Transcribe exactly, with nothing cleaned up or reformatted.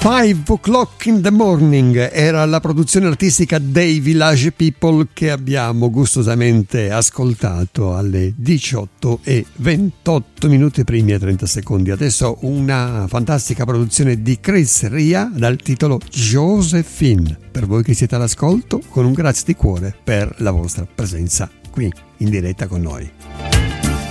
Five o'clock in the morning era la produzione artistica dei Village People che abbiamo gustosamente ascoltato alle diciotto e ventotto minuti primi e trenta secondi. Adesso una fantastica produzione di Chris Ria dal titolo Josephine. Per voi che siete all'ascolto, con un grazie di cuore per la vostra presenza qui in diretta con noi.